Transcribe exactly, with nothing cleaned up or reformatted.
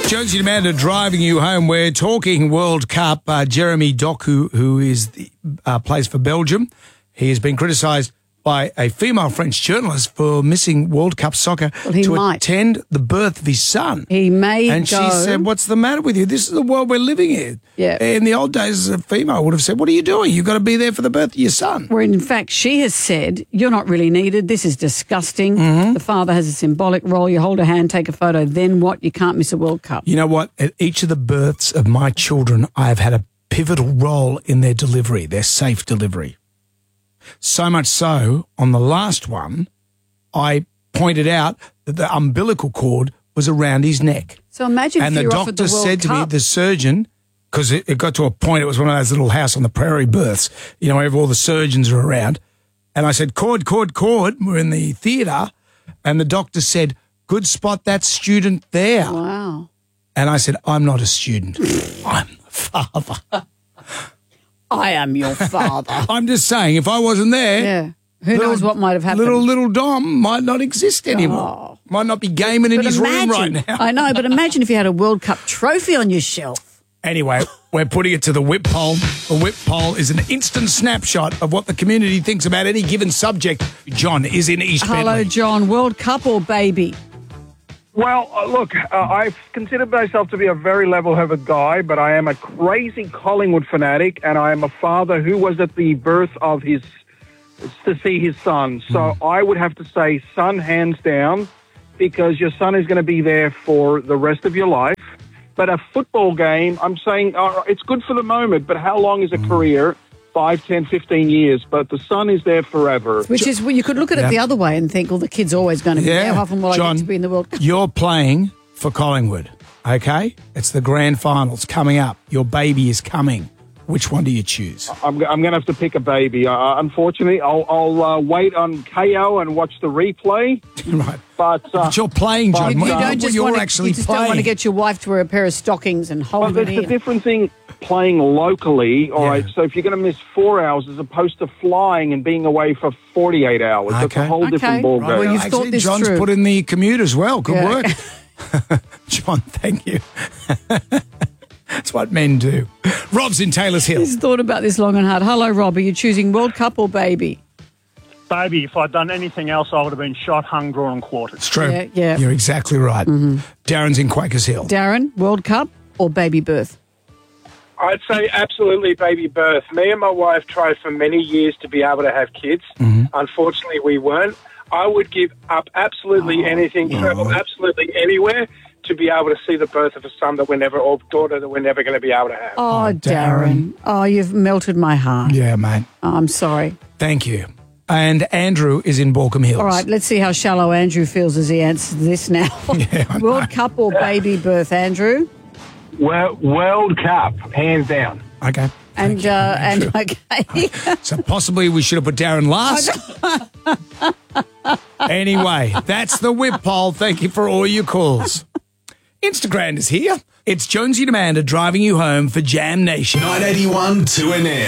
Jonesy and Amanda driving you home. We're talking World Cup. Uh, Jeremy Doku, who is the, uh, plays for Belgium, he has been criticised by a female French journalist for missing World Cup soccer well, he to might. attend the birth of his son. He may And go. she said, what's the matter with you? This is the world we're living in. Yeah. In the old days, a female would have said, what are you doing? You've got to be there for the birth of your son. Where in fact she has said, you're not really needed. This is disgusting. Mm-hmm. The father has a symbolic role. You hold a hand, take a photo. Then what? You can't miss a World Cup. You know what? At each of the births of my children, I have had a pivotal role in their delivery, their safe delivery. So much so, on the last one, I pointed out that the umbilical cord was around his neck. So imagine and if the you're offered the doctor World said to me, Cup. the surgeon, because it, it got to a point, it was one of those little house on the prairie births, you know, where all the surgeons are around. And I said, cord, cord, cord. We're in the theatre. And the doctor said, good spot that student there. Wow. And I said, I'm not a student. I'm the father. I am your father. I'm just saying, if I wasn't there, Yeah. Who little- knows what might have happened? little little Dom might not exist anymore. Oh. Might not be gaming in But his imagine, room right now. I know, but imagine if you had a World Cup trophy on your shelf. Anyway, we're putting it to the whip poll. The whip poll is an instant snapshot of what the community thinks about any given subject. John is in East Hello, Bentley. John. World Cup or baby? Well, uh, look, uh, I consider myself to be a very level-headed guy, but I am a crazy Collingwood fanatic, and I am a father who was at the birth of his, to see his son. So Mm. I would have to say son, hands down, because your son is going to be there for the rest of your life. But a football game, I'm saying uh, it's good for the moment, but how long is a career? Five, ten, fifteen years, but the son is there forever. Which is, well, you could look at it Yeah. the other way and think, well, the kid's always going to be there. Yeah, How often will I John, get to be in the World Cup? you're playing for Collingwood, okay? It's the grand finals coming up. Your baby is coming. Which one do you choose? I'm, I'm going to have to pick a baby. Uh, unfortunately, I'll, I'll uh, wait on K O and watch the replay. Right. But, uh, But you're playing, John. but, You, you uh, don't just you're want to, actually you just playing. don't want to get your wife to wear a pair of stockings and hold Well, it there's a in. different thing playing locally, all Yeah. right? So if you're going to miss four hours as opposed to flying and being away for forty-eight hours, that's Okay. a whole Okay. different ballgame. Well, you've Actually, thought this John's through. put in the commute as well. Good Yeah. work. John, thank you. That's what men do. Rob's in Taylor's Hill. He's thought about this long and hard. Hello, Rob. Are you choosing World Cup or baby? Baby, if I'd done anything else, I would have been shot, hung, drawn, and quartered. It's true. Yeah, yeah. You're exactly right. Darren's in Quakers Hill. Darren, World Cup or baby birth? I'd say absolutely baby birth. Me and my wife tried for many years to be able to have kids. Mm-hmm. Unfortunately, we weren't. I would give up absolutely anything, travel absolutely anywhere to be able to see the birth of a son that we're never, or daughter that we're never going to be able to have. Oh, Darren. Darren. Oh, you've melted my heart. Yeah, mate. Oh, I'm sorry. Thank you. And Andrew is in Balcombe Hills. All right, let's see how shallow Andrew feels as he answers this now. Yeah, I know. World Cup or baby birth, Andrew? Well, World Cup, hands down. Okay. And, Thank you, uh, and Andrew. okay. So possibly we should have put Darren last. Anyway, that's the whip poll. Thank you for all your calls. Instagram is here. It's Jonesy and Amanda driving you home for Jam Nation. nine eighty-one two N M.